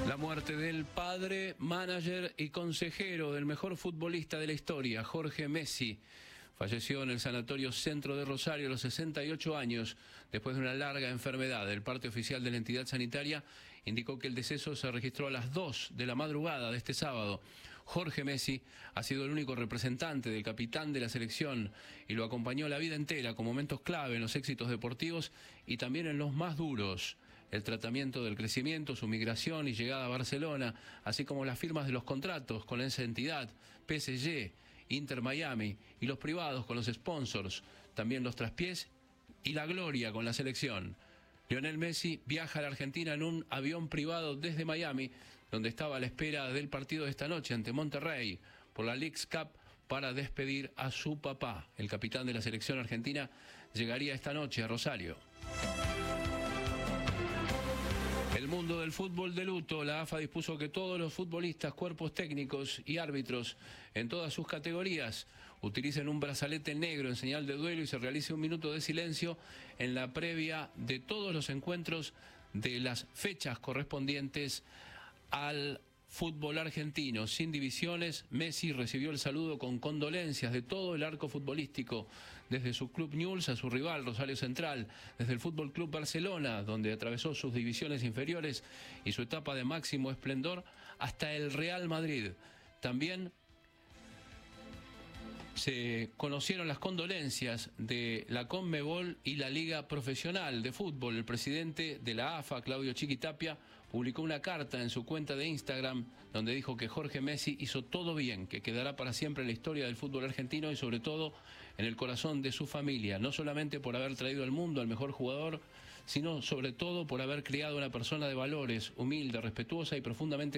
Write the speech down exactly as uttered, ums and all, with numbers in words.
La muerte del padre, manager y consejero del mejor futbolista de la historia, Jorge Messi. Falleció en el Sanatorio Centro de Rosario a los sesenta y ocho años, después de una larga enfermedad. El parte oficial de la entidad sanitaria indicó que el deceso se registró a las dos de la madrugada de este sábado. Jorge Messi ha sido el único representante del capitán de la selección y lo acompañó la vida entera con momentos clave en los éxitos deportivos y también en los más duros. El tratamiento del crecimiento, su migración y llegada a Barcelona, así como las firmas de los contratos con esa entidad, P S G, Inter Miami y los privados con los sponsors, también los traspiés y la gloria con la selección. Lionel Messi viaja a la Argentina en un avión privado desde Miami, donde estaba a la espera del partido de esta noche ante Monterrey por la Leagues Cup para despedir a su papá. El capitán de la selección argentina llegaría esta noche a Rosario. El mundo del fútbol de luto. La A F A dispuso que todos los futbolistas, cuerpos técnicos y árbitros en todas sus categorías utilicen un brazalete negro en señal de duelo y se realice un minuto de silencio en la previa de todos los encuentros de las fechas correspondientes al fútbol argentino. Sin divisiones, Messi recibió el saludo con condolencias de todo el arco futbolístico, desde su club Newell's a su rival Rosario Central, desde el Fútbol Club Barcelona, donde atravesó sus divisiones inferiores y su etapa de máximo esplendor, hasta el Real Madrid. También se conocieron las condolencias de la Conmebol y la Liga Profesional de Fútbol. El presidente de la A F A, Claudio Chiquitapia, publicó una carta en su cuenta de Instagram donde dijo que Jorge Messi hizo todo bien, que quedará para siempre en la historia del fútbol argentino y sobre todo en el corazón de su familia, no solamente por haber traído al mundo al mejor jugador, sino sobre todo por haber criado una persona de valores, humilde, respetuosa y profundamente